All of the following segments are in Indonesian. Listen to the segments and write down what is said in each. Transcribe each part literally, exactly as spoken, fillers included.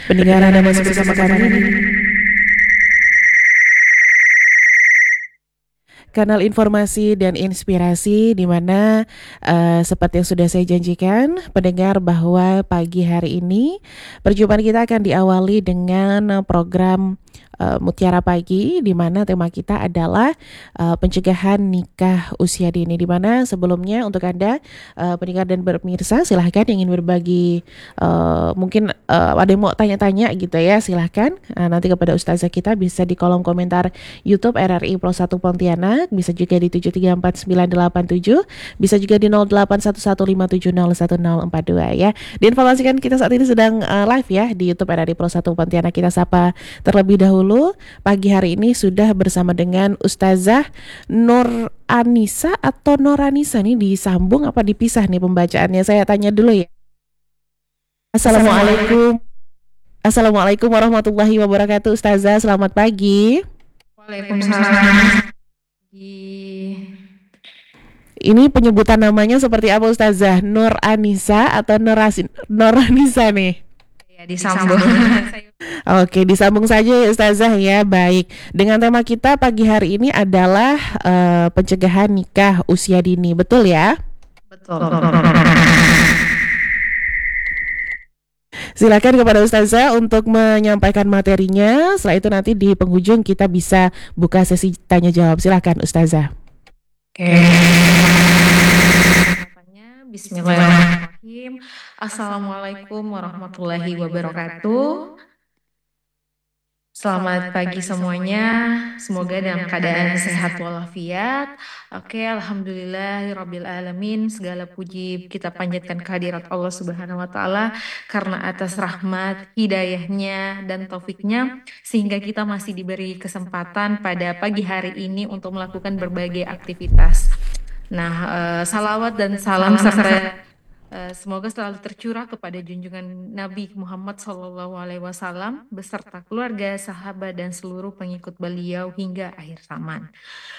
Pendengar Anda masih bersama kami di kanal informasi dan inspirasi di mana uh, seperti yang sudah saya janjikan pendengar bahwa pagi hari ini perjumpaan kita akan diawali dengan program uh, Mutiara Pagi di mana tema kita adalah uh, pencegahan nikah usia dini, di mana sebelumnya untuk Anda uh, pendengar dan pemirsa silahkan yang ingin berbagi uh, mungkin uh, ada yang mau tanya-tanya gitu ya, silahkan uh, nanti kepada ustazah kita bisa di kolom komentar YouTube R R I Pro satu Pontianak, bisa juga di tujuh tiga empat sembilan delapan tujuh, bisa juga di nol delapan satu satu lima tujuh nol satu nol empat dua ya. Diinformasikan kita saat ini sedang uh, live ya di YouTube R R I Pro satu Pontianak. Kita sapa terlebih dahulu pagi hari ini sudah bersama dengan Ustazah Nur Anissa atau Noranisa, nih disambung apa dipisah nih pembacaannya? Saya tanya dulu ya. Assalamualaikum. Assalamualaikum warahmatullahi wabarakatuh. Ustazah, selamat pagi. Waalaikumsalam. Ini penyebutan namanya seperti apa Ustazah? Nur Anissa atau Norasin, Noranisa nih? Ya, disambung. Oke, disambung saja ya Ustazah ya. Baik, dengan tema kita pagi hari ini adalah uh, pencegahan nikah usia dini, betul ya? Betul. Silakan kepada Ustazah untuk menyampaikan materinya. Setelah itu nanti di penghujung kita bisa buka sesi tanya jawab. Silakan Ustazah. Oke. Bismillahirrahmanirrahim. Assalamualaikum warahmatullahi wabarakatuh. Selamat pagi semuanya, semoga dalam keadaan sehat walafiat. Oke, alhamdulillahirabbil alamin. Segala puji kita panjatkan kehadirat Allah Subhanahu wa taala karena atas rahmat, hidayahnya dan taufiknya sehingga kita masih diberi kesempatan pada pagi hari ini untuk melakukan berbagai aktivitas. Nah, uh, salawat dan salam serta Uh, semoga selalu tercurah kepada junjungan Nabi Muhammad shallallahu alaihi wasallam beserta keluarga, sahabat, dan seluruh pengikut beliau hingga akhir zaman.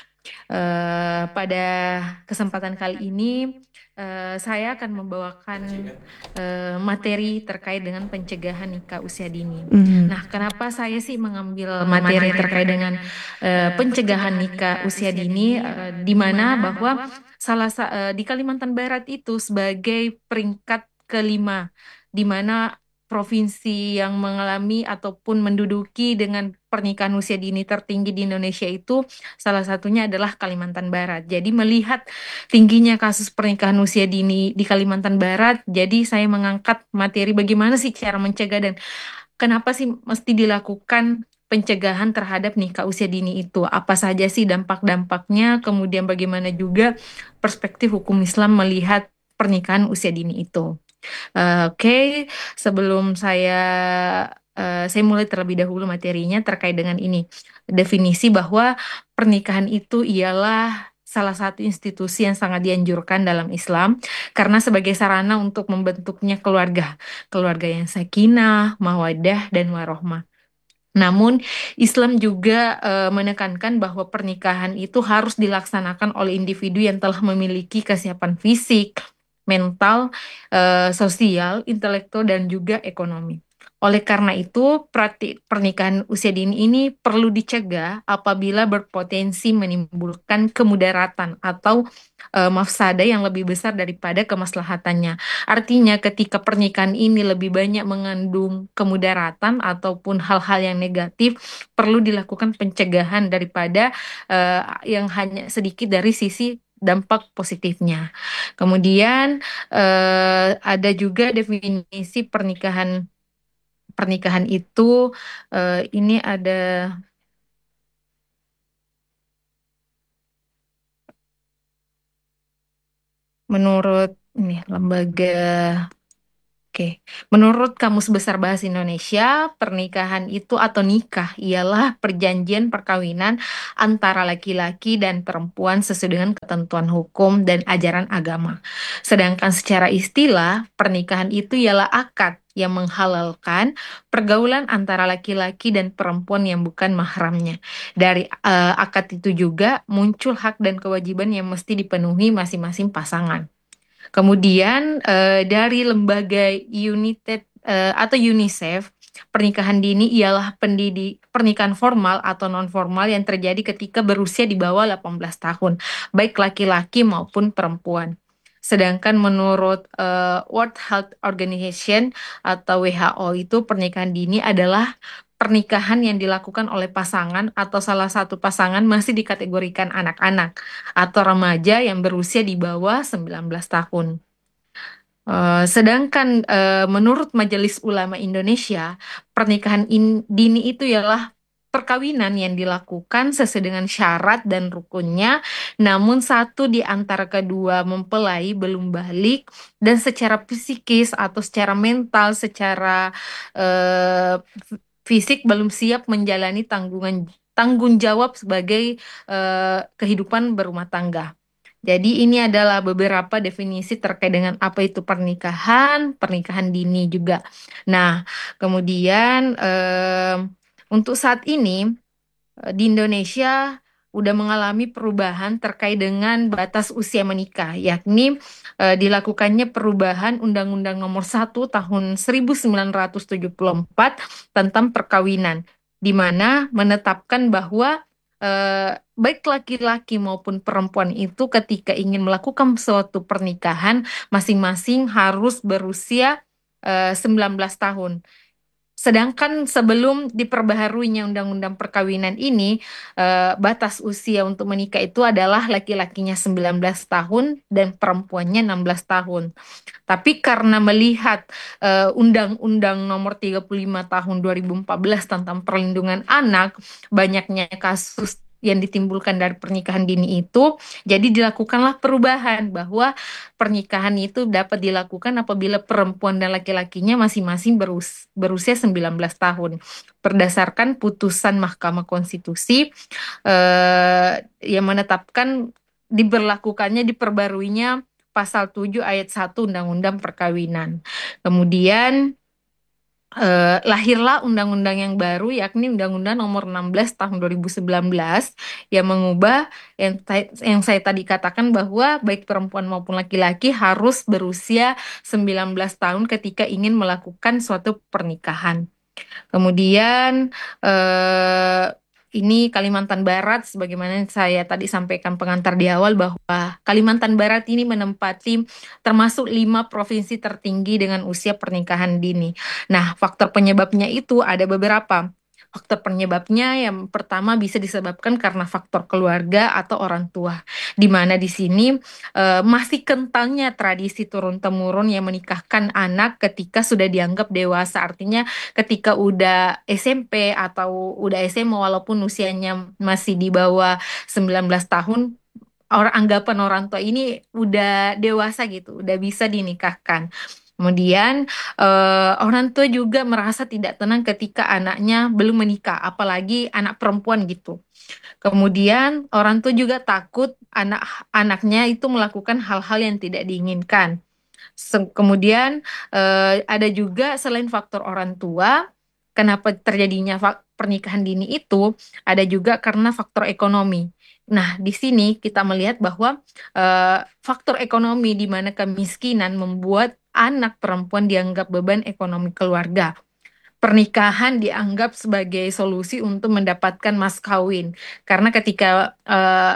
Uh, pada kesempatan kali ini, uh, saya akan membawakan uh, materi terkait dengan pencegahan nikah usia dini. Mm. Nah, kenapa saya sih mengambil materi terkait dengan uh, pencegahan nikah usia dini, uh, di mana bahwa salah uh, di Kalimantan Barat itu sebagai peringkat kelima, di mana provinsi yang mengalami ataupun menduduki dengan pernikahan usia dini tertinggi di Indonesia itu salah satunya adalah Kalimantan Barat. Jadi melihat tingginya kasus pernikahan usia dini di Kalimantan Barat, jadi saya mengangkat materi bagaimana sih cara mencegah dan kenapa sih mesti dilakukan pencegahan terhadap nikah usia dini itu. Apa saja sih dampak-dampaknya, kemudian bagaimana juga perspektif hukum Islam melihat pernikahan usia dini itu. Uh, Oke, okay. Sebelum saya uh, saya mulai terlebih dahulu materinya terkait dengan ini. Definisi bahwa pernikahan itu ialah salah satu institusi yang sangat dianjurkan dalam Islam karena sebagai sarana untuk membentuknya keluarga, keluarga yang sakinah, mawaddah, dan warohmah. Namun Islam juga uh, menekankan bahwa pernikahan itu harus dilaksanakan oleh individu yang telah memiliki kesiapan fisik, mental, uh, sosial, intelektual, dan juga ekonomi. Oleh karena itu, praktik pernikahan usia dini ini perlu dicegah apabila berpotensi menimbulkan kemudaratan atau uh, mafsadah yang lebih besar daripada kemaslahatannya. Artinya ketika pernikahan ini lebih banyak mengandung kemudaratan ataupun hal-hal yang negatif, perlu dilakukan pencegahan daripada uh, yang hanya sedikit dari sisi dampak positifnya. Kemudian uh, ada juga definisi pernikahan pernikahan itu uh, ini ada menurut ini lembaga. Oke, menurut Kamus Besar Bahasa Indonesia, pernikahan itu atau nikah ialah perjanjian perkawinan antara laki-laki dan perempuan sesuai dengan ketentuan hukum dan ajaran agama. Sedangkan secara istilah, pernikahan itu ialah akad yang menghalalkan pergaulan antara laki-laki dan perempuan yang bukan mahramnya. Dari uh, akad itu juga muncul hak dan kewajiban yang mesti dipenuhi masing-masing pasangan. Kemudian uh, dari lembaga United uh, atau UNICEF Pernikahan dini ialah pendidik pernikahan formal atau non formal yang terjadi ketika berusia di bawah delapan belas tahun, baik laki-laki maupun perempuan. Sedangkan menurut eh, World Health Organization atau W H O itu pernikahan dini adalah pernikahan yang dilakukan oleh pasangan atau salah satu pasangan masih dikategorikan anak-anak atau remaja yang berusia di bawah sembilan belas tahun. Eh, sedangkan eh, menurut Majelis Ulama Indonesia, pernikahan in- dini itu ialah perkawinan yang dilakukan sesuai dengan syarat dan rukunnya, namun satu di antara kedua mempelai belum balik dan secara psikis atau secara mental, secara eh, f- fisik belum siap menjalani tanggungan tanggung jawab sebagai eh, kehidupan berumah tangga. Jadi ini adalah beberapa definisi terkait dengan apa itu pernikahan, pernikahan dini juga. Nah, kemudian em, untuk saat ini eh, di Indonesia udah mengalami perubahan terkait dengan batas usia menikah, yakni eh, dilakukannya perubahan Undang-Undang Nomor satu Tahun seribu sembilan ratus tujuh puluh empat tentang perkawinan, di mana menetapkan bahwa eh, baik laki-laki maupun perempuan itu ketika ingin melakukan suatu pernikahan, masing-masing harus berusia eh, sembilan belas tahun. Sedangkan sebelum diperbaharuinya Undang-Undang Perkawinan ini, eh, batas usia untuk menikah itu adalah laki-lakinya sembilan belas tahun dan perempuannya enam belas tahun. Tapi karena melihat eh, Undang-Undang Nomor tiga puluh lima Tahun dua ribu empat belas tentang perlindungan anak, banyaknya kasus yang ditimbulkan dari pernikahan dini itu, jadi dilakukanlah perubahan bahwa pernikahan itu dapat dilakukan apabila perempuan dan laki-lakinya masing-masing berus- berusia sembilan belas tahun. Berdasarkan putusan Mahkamah Konstitusi eh, yang menetapkan diberlakukannya diperbaruinya Pasal tujuh ayat satu Undang-Undang Perkawinan. Kemudian eh, lahirlah undang-undang yang baru yakni Undang-Undang Nomor enam belas Tahun dua ribu sembilan belas yang mengubah yang, ta- yang saya tadi katakan bahwa baik perempuan maupun laki-laki harus berusia sembilan belas tahun ketika ingin melakukan suatu pernikahan. Kemudian eh, ini Kalimantan Barat, sebagaimana saya tadi sampaikan pengantar di awal bahwa Kalimantan Barat ini menempati termasuk lima provinsi tertinggi dengan usia pernikahan dini. Nah, faktor penyebabnya itu ada beberapa. Faktor penyebabnya yang pertama bisa disebabkan karena faktor keluarga atau orang tua, di mana di sini eh, masih kentalnya tradisi turun-temurun yang menikahkan anak ketika sudah dianggap dewasa. Artinya ketika udah S M P atau udah S M A walaupun usianya masih di bawah sembilan belas tahun, orang anggapan orang tua ini udah dewasa gitu, udah bisa dinikahkan. Kemudian eh, orang tua juga merasa tidak tenang ketika anaknya belum menikah, apalagi anak perempuan gitu. Kemudian orang tua juga takut anak-anaknya itu melakukan hal-hal yang tidak diinginkan. Se- Kemudian eh, ada juga selain faktor orang tua, kenapa terjadinya fak- pernikahan dini itu, ada juga karena faktor ekonomi. Nah, di sini kita melihat bahwa eh, faktor ekonomi di mana kemiskinan membuat anak perempuan dianggap beban ekonomi keluarga. Pernikahan dianggap sebagai solusi untuk mendapatkan mas kawin, karena ketika eh,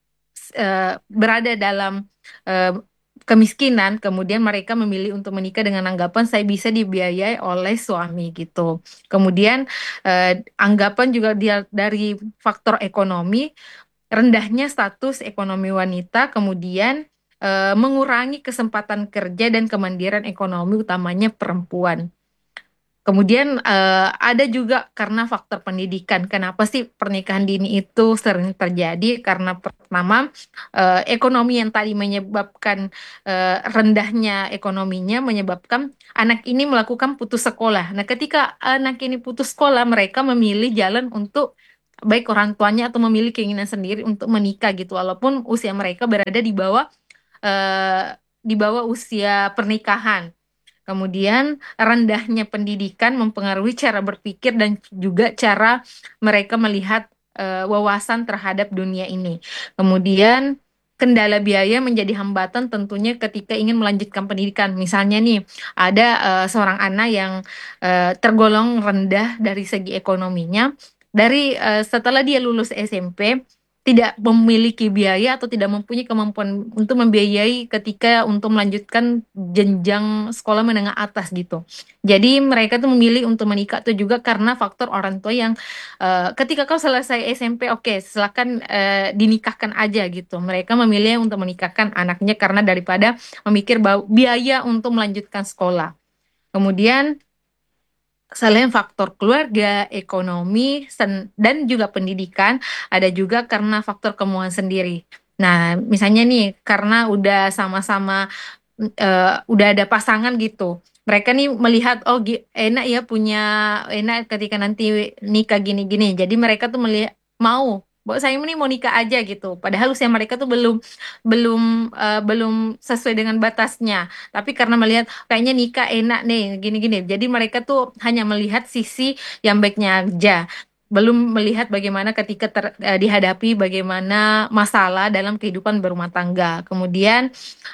eh, berada dalam eh, kemiskinan, kemudian mereka memilih untuk menikah dengan anggapan saya bisa dibiayai oleh suami gitu. Kemudian eh, anggapan juga dia dari faktor ekonomi, rendahnya status ekonomi wanita, kemudian eh, mengurangi kesempatan kerja dan kemandirian ekonomi utamanya perempuan. Kemudian eh, ada juga karena faktor pendidikan. Kenapa sih pernikahan dini itu sering terjadi? Karena pertama, eh, ekonomi yang tadi menyebabkan eh, rendahnya ekonominya menyebabkan anak ini melakukan putus sekolah. Nah, ketika anak ini putus sekolah, mereka memilih jalan untuk baik orang tuanya atau memilih keinginan sendiri untuk menikah gitu, walaupun usia mereka berada di bawah eh, di bawah usia pernikahan. Kemudian rendahnya pendidikan mempengaruhi cara berpikir dan juga cara mereka melihat eh, wawasan terhadap dunia ini. Kemudian kendala biaya menjadi hambatan tentunya ketika ingin melanjutkan pendidikan. Misalnya nih, ada uh, seorang anak yang uh, tergolong rendah dari segi ekonominya, dari uh, setelah dia lulus S M P tidak memiliki biaya atau tidak mempunyai kemampuan untuk membiayai ketika untuk melanjutkan jenjang sekolah menengah atas gitu. Jadi mereka tuh memilih untuk menikah tuh juga karena faktor orang tua yang Eh, ketika kau selesai S M P, oke, silakan eh, dinikahkan aja gitu. Mereka memilih untuk menikahkan anaknya karena daripada memikir bahwa biaya untuk melanjutkan sekolah. Kemudian selain faktor keluarga, ekonomi, sen- dan juga pendidikan, ada juga karena faktor kemauan sendiri. Nah, misalnya nih, karena udah sama-sama eh, udah ada pasangan gitu. Mereka nih melihat oh gi- enak ya punya enak ketika nanti nikah gini-gini. Jadi mereka tuh melihat mau, bahwa saya ini mau nikah aja gitu. Padahal usia mereka tuh belum belum eh, belum sesuai dengan batasnya. Tapi karena melihat kayaknya nikah enak nih gini-gini. Jadi mereka tuh hanya melihat sisi yang baiknya aja. Belum melihat bagaimana ketika ter- eh, dihadapi bagaimana masalah dalam kehidupan berumah tangga. Kemudian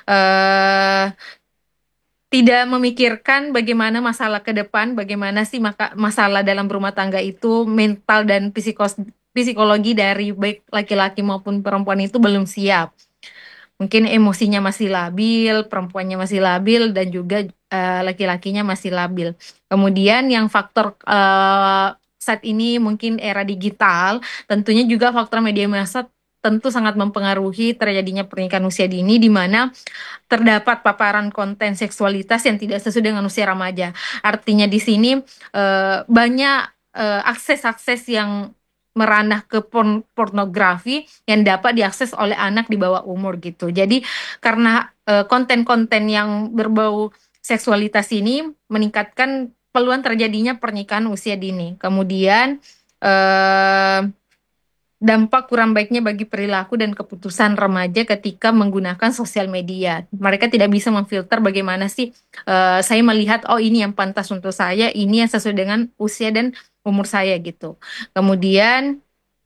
eh tidak memikirkan bagaimana masalah ke depan, bagaimana sih maka masalah dalam rumah tangga itu mental dan psikos psikologi dari baik laki-laki maupun perempuan itu belum siap. Mungkin emosinya masih labil, perempuannya masih labil dan juga eh, laki-lakinya masih labil. Kemudian yang faktor eh, saat ini mungkin era digital, tentunya juga faktor media massa tentu sangat mempengaruhi terjadinya pernikahan usia dini di mana terdapat paparan konten seksualitas yang tidak sesuai dengan usia remaja. Artinya di sini eh, banyak eh, akses-akses yang meranah ke porn- pornografi yang dapat diakses oleh anak di bawah umur gitu. Jadi karena eh, konten-konten yang berbau seksualitas ini meningkatkan peluang terjadinya pernikahan usia dini. Kemudian eh, dampak kurang baiknya bagi perilaku dan keputusan remaja ketika menggunakan sosial media. Mereka tidak bisa memfilter bagaimana sih eh, saya melihat, oh ini yang pantas untuk saya, ini yang sesuai dengan usia dan umur saya gitu. Kemudian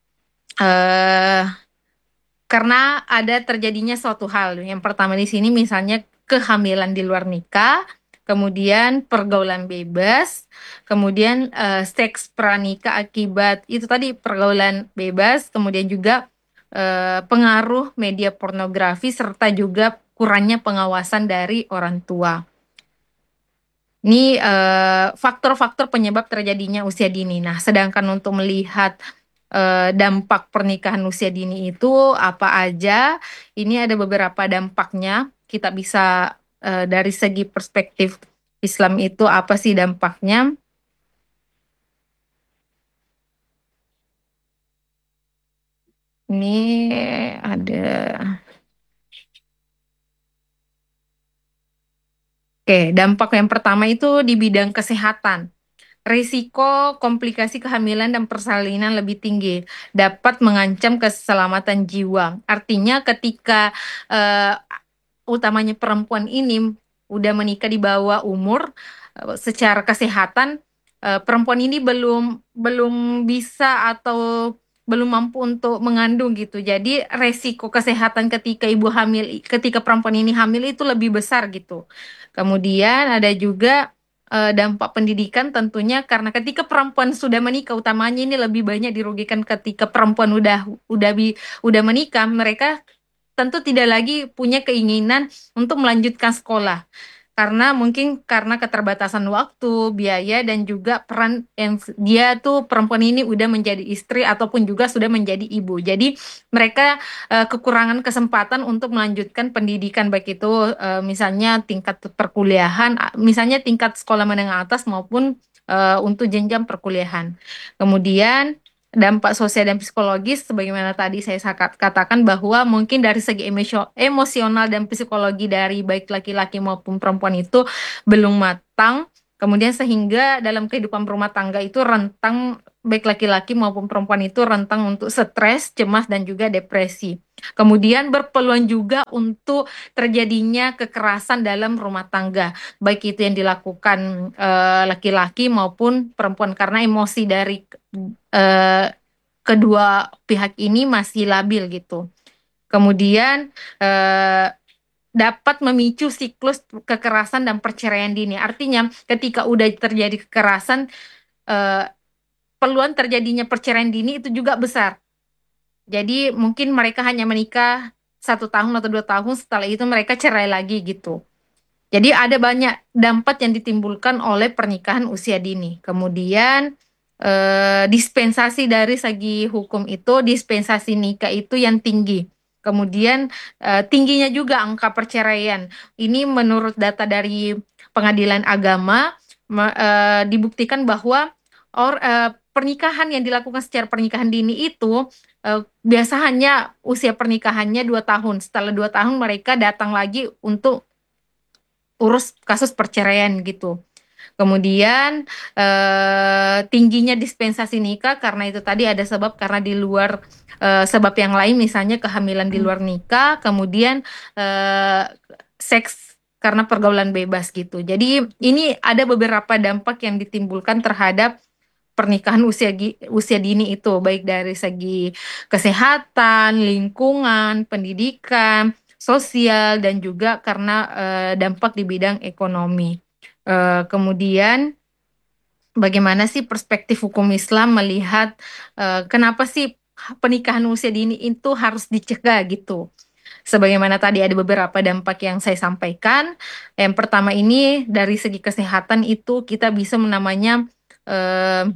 eh karena ada terjadinya suatu hal. Yang pertama di sini misalnya kehamilan di luar nikah, kemudian pergaulan bebas, kemudian eh, seks pranikah akibat itu tadi pergaulan bebas, kemudian juga eh, pengaruh media pornografi serta juga kurangnya pengawasan dari orang tua. Ini eh, faktor-faktor penyebab terjadinya usia dini. Nah, sedangkan untuk melihat eh, dampak pernikahan usia dini itu apa aja, ini ada beberapa dampaknya. Kita bisa eh, dari segi perspektif Islam itu apa sih dampaknya? Ini ada. Oke, dampak yang pertama itu di bidang kesehatan. Risiko komplikasi kehamilan dan persalinan lebih tinggi, dapat mengancam keselamatan jiwa. Artinya ketika eh, utamanya perempuan ini udah menikah di bawah umur, eh, secara kesehatan eh, perempuan ini belum belum bisa atau belum mampu untuk mengandung gitu. Jadi resiko kesehatan ketika ibu hamil, ketika perempuan ini hamil itu lebih besar gitu. Kemudian ada juga eh, dampak pendidikan tentunya karena ketika perempuan sudah menikah utamanya ini lebih banyak dirugikan ketika perempuan udah udah bi, udah menikah mereka tentu tidak lagi punya keinginan untuk melanjutkan sekolah karena mungkin karena keterbatasan waktu, biaya dan juga peran yang dia tuh perempuan ini udah menjadi istri ataupun juga sudah menjadi ibu. Jadi mereka eh, kekurangan kesempatan untuk melanjutkan pendidikan baik itu eh, misalnya tingkat perkuliahan, a- misalnya tingkat sekolah menengah atas maupun eh, untuk jenjang perkuliahan. Kemudian dampak sosial dan psikologis sebagaimana tadi saya sakat- katakan bahwa mungkin dari segi emosio- emosional dan psikologi dari baik laki-laki maupun perempuan itu belum matang kemudian sehingga dalam kehidupan berumah tangga itu rentang baik laki-laki maupun perempuan itu rentang untuk stres, cemas dan juga depresi. Kemudian berpeluang juga untuk terjadinya kekerasan dalam rumah tangga, baik itu yang dilakukan eh, laki-laki maupun perempuan karena emosi dari eh, kedua pihak ini masih labil gitu. Kemudian eh, dapat memicu siklus kekerasan dan perceraian dini. Artinya ketika udah terjadi kekerasan, eh, peluang terjadinya perceraian dini itu juga besar. Jadi mungkin mereka hanya menikah satu tahun atau dua tahun, setelah itu mereka cerai lagi gitu. Jadi ada banyak dampak yang ditimbulkan oleh pernikahan usia dini. Kemudian eh, dispensasi dari segi hukum itu, dispensasi nikah itu yang tinggi. Kemudian eh, tingginya juga angka perceraian. Ini menurut data dari Pengadilan Agama me- eh, dibuktikan bahwa or, eh, pernikahan yang dilakukan secara pernikahan dini itu eh, biasa hanya usia pernikahannya dua tahun. Setelah dua tahun mereka datang lagi untuk urus kasus perceraian gitu. Kemudian eh, tingginya dispensasi nikah karena itu tadi ada sebab karena di luar eh, sebab yang lain misalnya kehamilan di luar nikah, kemudian eh, seks karena pergaulan bebas gitu. Jadi ini ada beberapa dampak yang ditimbulkan terhadap pernikahan usia gi- usia dini itu baik dari segi kesehatan, lingkungan, pendidikan, sosial dan juga karena eh, dampak di bidang ekonomi. Eh, kemudian bagaimana sih perspektif hukum Islam melihat eh, kenapa sih pernikahan usia dini itu harus dicegah gitu? Sebagaimana tadi ada beberapa dampak yang saya sampaikan. Yang pertama ini dari segi kesehatan itu kita bisa menamanya eh,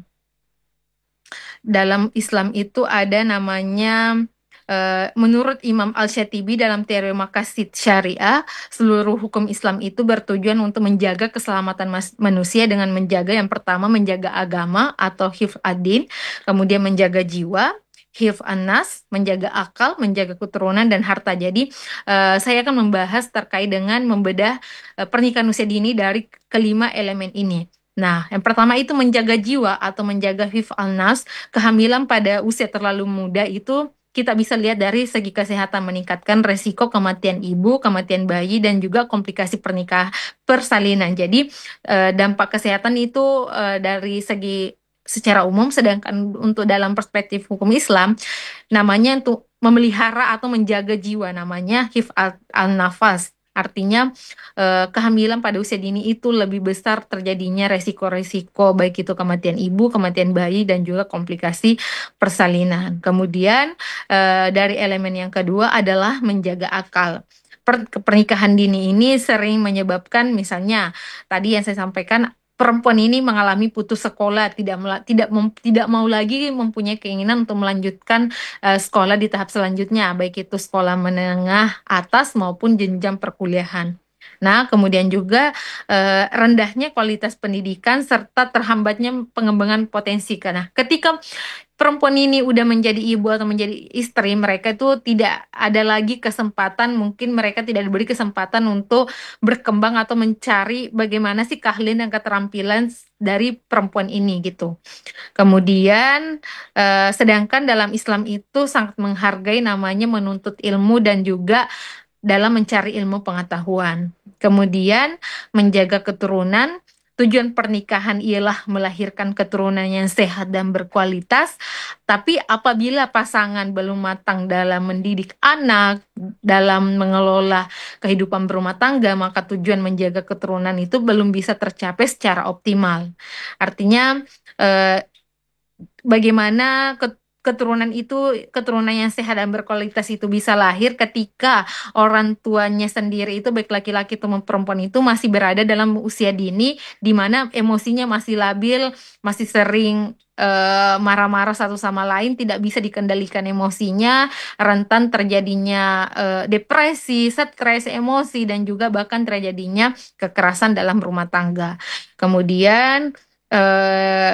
dalam Islam itu ada namanya eh, menurut Imam Al-Syatibi dalam teori maqasid syariah, seluruh hukum Islam itu bertujuan untuk menjaga keselamatan mas- manusia dengan menjaga yang pertama menjaga agama atau hifz ad-din, kemudian menjaga jiwa, hifz an-nas, menjaga akal, menjaga keturunan dan harta. Jadi eh, saya akan membahas terkait dengan membedah eh, pernikahan usia dini dari kelima elemen ini. Nah, yang pertama itu menjaga jiwa atau menjaga hifz an-nas. Kehamilan pada usia terlalu muda itu kita bisa lihat dari segi kesehatan meningkatkan resiko kematian ibu, kematian bayi, dan juga komplikasi pernikahan persalinan. Jadi eh, dampak kesehatan itu eh, dari segi secara umum, sedangkan untuk dalam perspektif hukum Islam, namanya untuk memelihara atau menjaga jiwa, namanya hifz al-nafas. Artinya eh, kehamilan pada usia dini itu lebih besar terjadinya resiko-resiko baik itu kematian ibu, kematian bayi dan juga komplikasi persalinan. Kemudian eh, dari elemen yang kedua adalah menjaga akal. Per- pernikahan dini ini sering menyebabkan misalnya tadi yang saya sampaikan perempuan ini mengalami putus sekolah, tidak mela- tidak mem- tidak mau lagi mempunyai keinginan untuk melanjutkan eh, sekolah di tahap selanjutnya, baik itu sekolah menengah atas maupun jenjang perkuliahan. Nah, kemudian juga eh, rendahnya kualitas pendidikan serta terhambatnya pengembangan potensi. Karena ketika perempuan ini udah menjadi ibu atau menjadi istri, mereka itu tidak ada lagi kesempatan, mungkin mereka tidak diberi kesempatan untuk berkembang atau mencari bagaimana sih keahlian dan keterampilan dari perempuan ini gitu. Kemudian, eh, sedangkan dalam Islam itu sangat menghargai namanya menuntut ilmu dan juga dalam mencari ilmu pengetahuan. Kemudian, menjaga keturunan. Tujuan pernikahan ialah melahirkan keturunan yang sehat dan berkualitas. Tapi apabila pasangan belum matang dalam mendidik anak, dalam mengelola kehidupan berumah tangga, maka tujuan menjaga keturunan itu belum bisa tercapai secara optimal. Artinya, eh, bagaimana ke- keturunan itu keturunan yang sehat dan berkualitas itu bisa lahir ketika orang tuanya sendiri itu baik laki-laki maupun perempuan itu masih berada dalam usia dini di mana emosinya masih labil, masih sering eh, marah-marah satu sama lain, tidak bisa dikendalikan emosinya, rentan terjadinya eh, depresi, stres, emosi dan juga bahkan terjadinya kekerasan dalam rumah tangga. Kemudian eh,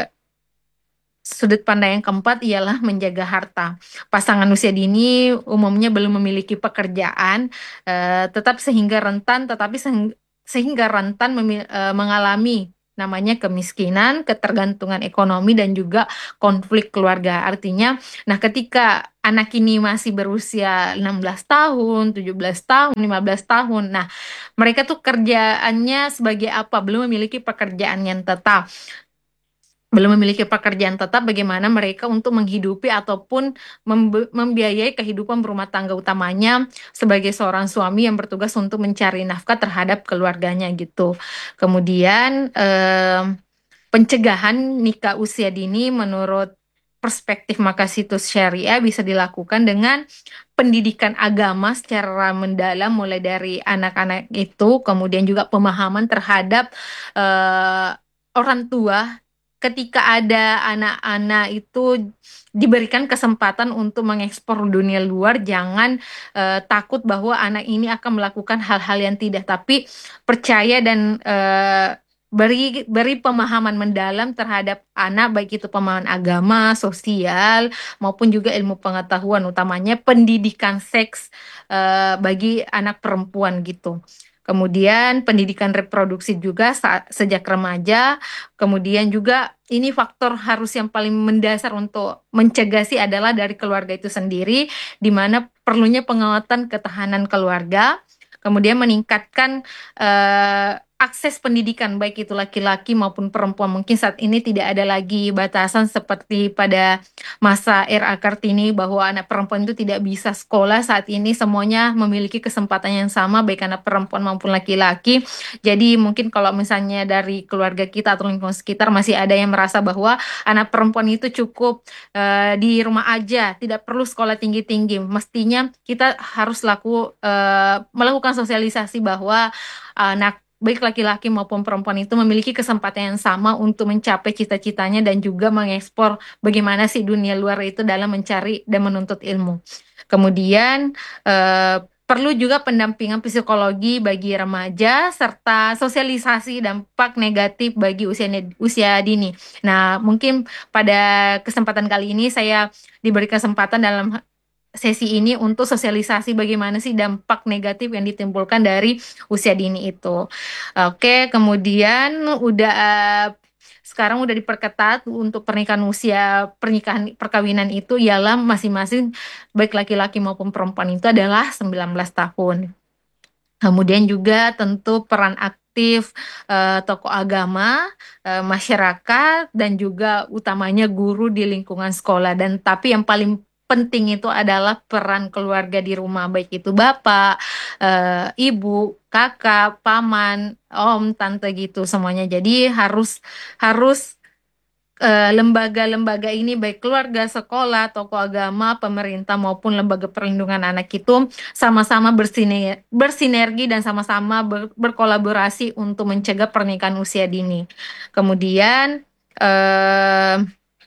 sudut pandang yang keempat ialah menjaga harta. Pasangan usia dini umumnya belum memiliki pekerjaan, eh, tetap sehingga rentan, tetapi sehing- sehingga rentan memi- eh, mengalami namanya kemiskinan, ketergantungan ekonomi dan juga konflik keluarga. Artinya, nah ketika anak ini masih berusia enam belas tahun, tujuh belas tahun, lima belas tahun, nah mereka tuh kerjaannya sebagai apa? Belum memiliki pekerjaan yang tetap. belum memiliki pekerjaan tetap, bagaimana mereka untuk menghidupi ataupun membe- membiayai kehidupan berumah tangga utamanya sebagai seorang suami yang bertugas untuk mencari nafkah terhadap keluarganya gitu. Kemudian em, pencegahan nikah usia dini menurut perspektif Makasitus Syariah bisa dilakukan dengan pendidikan agama secara mendalam mulai dari anak-anak itu, kemudian juga pemahaman terhadap eh, orang tua ketika ada anak-anak itu diberikan kesempatan untuk mengekspor dunia luar, jangan eh, takut bahwa anak ini akan melakukan hal-hal yang tidak, tapi percaya dan eh, beri beri pemahaman mendalam terhadap anak, baik itu pemahaman agama, sosial, maupun juga ilmu pengetahuan, utamanya pendidikan seks eh, bagi anak perempuan gitu. Kemudian pendidikan reproduksi juga saat, sejak remaja. Kemudian juga ini faktor harus yang paling mendasar untuk mencegah sih adalah dari keluarga itu sendiri, di mana perlunya penguatan ketahanan keluarga. Kemudian meningkatkan eh, akses pendidikan baik itu laki-laki maupun perempuan. Mungkin saat ini tidak ada lagi batasan seperti pada masa era Kartini bahwa anak perempuan itu tidak bisa sekolah. Saat ini semuanya memiliki kesempatan yang sama baik anak perempuan maupun laki-laki. Jadi mungkin kalau misalnya dari keluarga kita atau lingkungan sekitar masih ada yang merasa bahwa anak perempuan itu cukup eh, di rumah aja, tidak perlu sekolah tinggi-tinggi. Mestinya kita harus laku eh, melakukan sosialisasi bahwa anak baik laki-laki maupun perempuan itu memiliki kesempatan yang sama untuk mencapai cita-citanya dan juga mengekspor bagaimana sih dunia luar itu dalam mencari dan menuntut ilmu. Kemudian eh, perlu juga pendampingan psikologi bagi remaja serta sosialisasi dampak negatif bagi usia usia dini. Nah, mungkin pada kesempatan kali ini saya diberi kesempatan dalam sesi ini untuk sosialisasi bagaimana sih dampak negatif yang ditimbulkan dari usia dini itu. Oke, kemudian udah eh, sekarang udah diperketat untuk pernikahan usia pernikahan perkawinan itu ialah masing-masing baik laki-laki maupun perempuan itu adalah sembilan belas tahun. Kemudian juga tentu peran aktif eh, tokoh agama, eh, masyarakat, dan juga utamanya guru di lingkungan sekolah. Dan tapi yang paling penting itu adalah peran keluarga di rumah, baik itu bapak, eh, ibu, kakak, paman, om, tante gitu semuanya. Jadi harus harus eh, lembaga-lembaga ini baik keluarga, sekolah, tokoh agama, pemerintah maupun lembaga perlindungan anak itu sama-sama bersine- bersinergi dan sama-sama ber- berkolaborasi untuk mencegah pernikahan usia dini. Kemudian eh,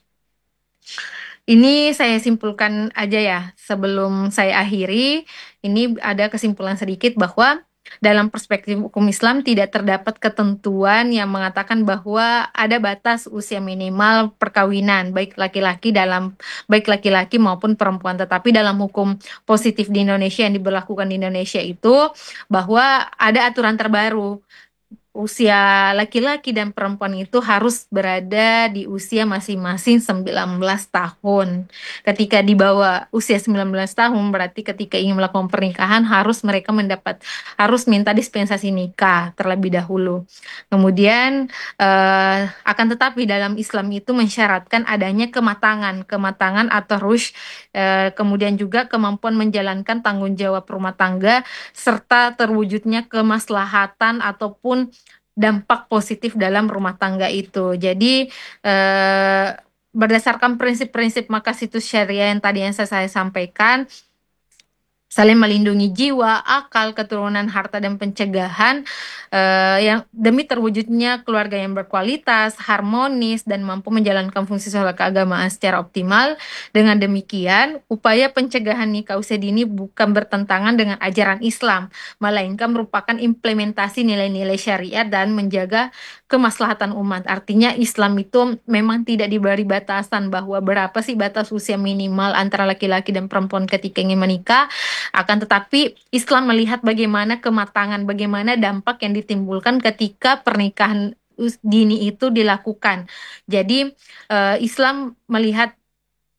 ini saya simpulkan aja ya sebelum saya akhiri. Ini ada kesimpulan sedikit bahwa dalam perspektif hukum Islam tidak terdapat ketentuan yang mengatakan bahwa ada batas usia minimal perkawinan baik laki-laki dalam baik laki-laki maupun perempuan. Tetapi dalam hukum positif di Indonesia yang diberlakukan di Indonesia itu bahwa ada aturan terbaru, usia laki-laki dan perempuan itu harus berada di usia masing-masing sembilan belas tahun. Ketika di bawah usia sembilan belas tahun, berarti ketika ingin melakukan pernikahan harus mereka mendapat harus minta dispensasi nikah terlebih dahulu. Kemudian eh, akan tetapi dalam Islam itu mensyaratkan adanya kematangan, kematangan atau rush, eh, kemudian juga kemampuan menjalankan tanggung jawab rumah tangga serta terwujudnya kemaslahatan ataupun dampak positif dalam rumah tangga itu. Jadi eh, berdasarkan prinsip-prinsip Makasitus Syariah yang tadi yang saya, saya sampaikan, saling melindungi jiwa, akal, keturunan, harta, dan pencegahan eh, yang demi terwujudnya keluarga yang berkualitas, harmonis, dan mampu menjalankan fungsi sosial keagamaan secara optimal. Dengan demikian, upaya pencegahan nikah usia dini bukan bertentangan dengan ajaran Islam, melainkan merupakan implementasi nilai-nilai syariat dan menjaga kemaslahatan umat. Artinya Islam itu memang tidak diberi batasan bahwa berapa sih batas usia minimal antara laki-laki dan perempuan ketika ingin menikah. Akan tetapi Islam melihat bagaimana kematangan, bagaimana dampak yang ditimbulkan ketika pernikahan us- dini itu dilakukan. Jadi eh, Islam melihat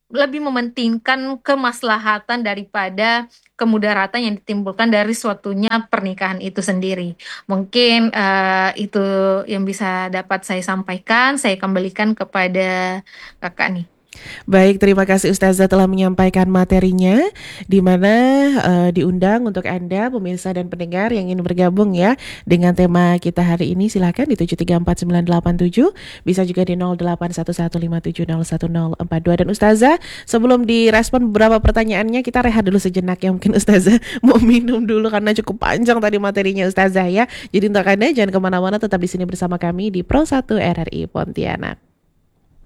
lebih mementingkan kemaslahatan daripada kemudaratan yang ditimbulkan dari suatunya pernikahan itu sendiri. Mungkin eh, itu yang bisa dapat saya sampaikan. Saya kembalikan kepada kakak nih. Baik, terima kasih Ustazah telah menyampaikan materinya, di mana eh, diundang untuk Anda pemirsa dan pendengar yang ingin bergabung ya dengan tema kita hari ini. Silakan di tujuh tiga empat sembilan delapan tujuh, bisa juga di nol delapan satu satu lima tujuh nol satu nol empat dua. Dan Ustazah, sebelum direspon beberapa pertanyaannya, kita rehat dulu sejenak ya. Mungkin Ustazah mau minum dulu karena cukup panjang tadi materinya Ustazah ya. Jadi untuk Anda jangan kemana-mana, tetap di sini bersama kami di Pro satu R R I Pontianak.